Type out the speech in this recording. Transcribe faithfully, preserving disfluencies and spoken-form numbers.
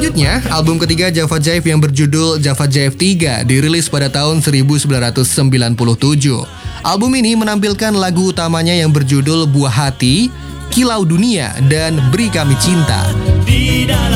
Selanjutnya, album ketiga Java Jive yang berjudul Java Jive tiga dirilis pada tahun seribu sembilan ratus sembilan puluh tujuh. Album ini menampilkan lagu utamanya yang berjudul Buah Hati, Kilau Dunia, dan Beri Kami Cinta.